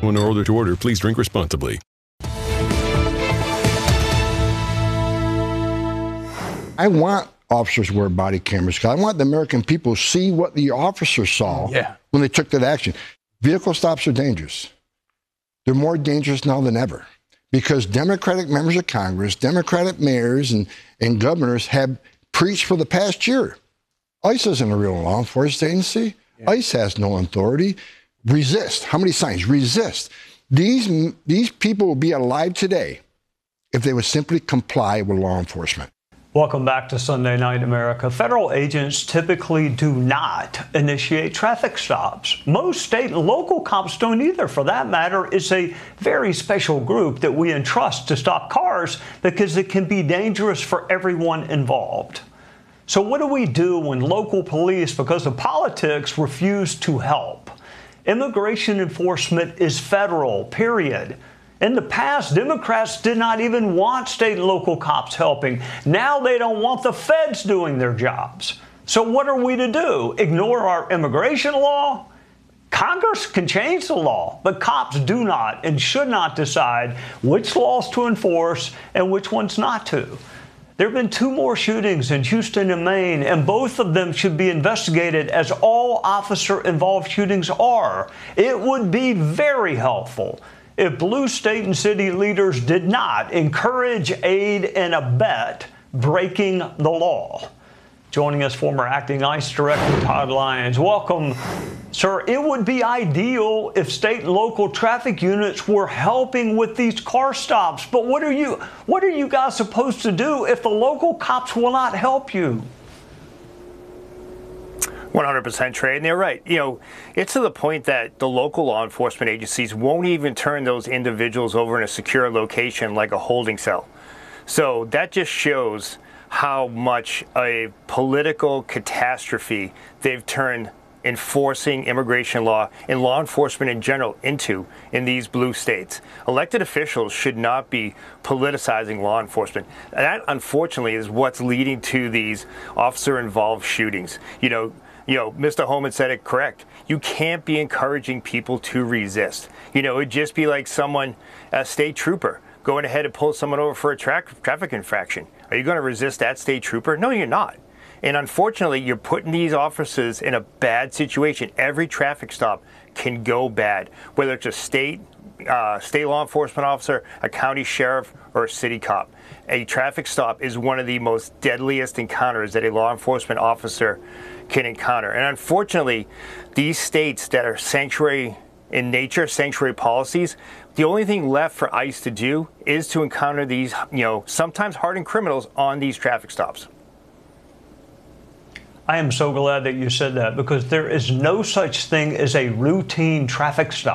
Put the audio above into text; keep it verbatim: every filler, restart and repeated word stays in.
When order to order, please drink responsibly. I want officers to wear body cameras because I want the American people to see what the officers saw yeah. when they took that action. Vehicle stops are dangerous. They're more dangerous now than ever because Democratic members of Congress, Democratic mayors and, and governors have preached for the past year. ICE isn't a real law enforcement agency. Yeah. ICE has no authority. Resist. How many signs? Resist. These, these people will be alive today if they would simply comply with law enforcement. Welcome back to Sunday Night America. Federal agents typically do not initiate traffic stops. Most state and local cops don't either, for that matter. It's a very special group that we entrust to stop cars because it can be dangerous for everyone involved. So what do we do when local police, because of politics, refuse to help? Immigration enforcement is federal, period. In the past, Democrats did not even want state and local cops helping. Now they don't want the feds doing their jobs. So what are we to do? Ignore our immigration law? Congress can change the law, but cops do not and should not decide which laws to enforce and which ones not to. There have been two more shootings in Houston and Maine, and both of them should be investigated as all officer-involved shootings are. It would be very helpful if blue state and city leaders did not encourage, aid, and abet breaking the law. Joining us, former acting ICE Director Todd Lyons. Welcome, sir. It would be ideal if state and local traffic units were helping with these car stops. But what are you, what are you guys supposed to do if the local cops will not help you? one hundred percent, Trey, and they're right. You know, it's to the point that the local law enforcement agencies won't even turn those individuals over in a secure location like a holding cell. So that just shows how much a political catastrophe they've turned enforcing immigration law and law enforcement in general into in these blue states. Elected officials should not be politicizing law enforcement. That, unfortunately, is what's leading to these officer-involved shootings. You know, You know, Mister Holman said it correct. You can't be encouraging people to resist. You know, it'd just be like someone, a state trooper, going ahead and pull someone over for a tra traffic infraction. Are you going to resist that state trooper? No, you're not. And unfortunately, you're putting these officers in a bad situation. Every traffic stop can go bad, whether it's a state, uh, state law enforcement officer, a county sheriff, or a city cop. A traffic stop is one of the most deadliest encounters that a law enforcement officer can encounter. And unfortunately, these states that are sanctuary in nature, sanctuary policies, the only thing left for ICE to do is to encounter these, you know, sometimes hardened criminals on these traffic stops. I am so glad that you said that, because there is no such thing as a routine traffic stop.